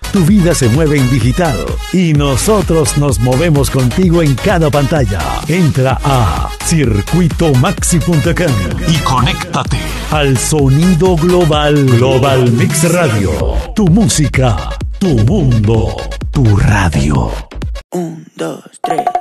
Tu vida se mueve en digital y nosotros nos movemos contigo en cada pantalla. Entra a circuitomaxi.com y conéctate al sonido global. Global Mix Radio. Tu música, tu mundo, tu radio. 1, 2, 3.